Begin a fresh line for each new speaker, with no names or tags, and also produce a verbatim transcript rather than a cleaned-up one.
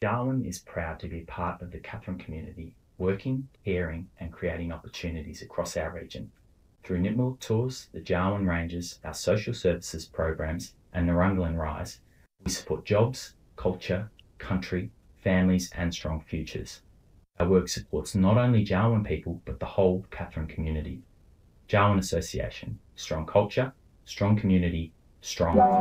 Darwin is proud to be part of the Katherine community, working, caring and creating opportunities across our region. Through Nipmuc Tours, the Darwin Rangers, our social services programs and Narunglan Rise, we support jobs, culture, country, families and strong futures. Our work supports not only Darwin people but the whole Katherine community. Darwin Association, strong culture, strong community, strong